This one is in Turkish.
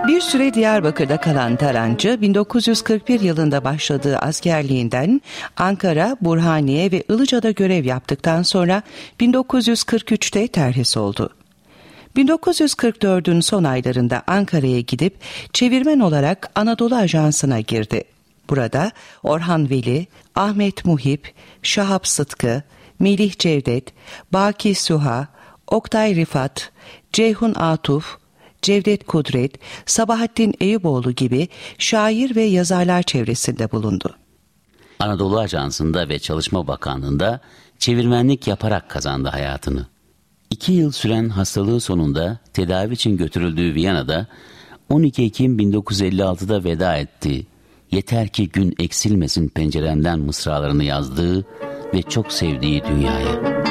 Bir süre Diyarbakır'da kalan Tarancı, 1941 yılında başladığı askerliğinden Ankara, Burhaniye ve Ilıca'da görev yaptıktan sonra 1943'te terhis oldu. 1944'ün son aylarında Ankara'ya gidip çevirmen olarak Anadolu Ajansı'na girdi. Burada Orhan Veli, Ahmet Muhip, Şahap Sıtkı, Melih Cevdet, Baki Suha, Oktay Rifat, Ceyhun Atuf, Cevdet Kudret, Sabahattin Eyüboğlu gibi şair ve yazarlar çevresinde bulundu. Anadolu Ajansı'nda ve Çalışma Bakanlığı'nda çevirmenlik yaparak kazandı hayatını. 2 yıl süren hastalığı sonunda tedavi için götürüldüğü Viyana'da 12 Ekim 1956'da veda ettiği, yeter ki gün eksilmesin penceremden mısralarını yazdığı ve çok sevdiği dünyaya.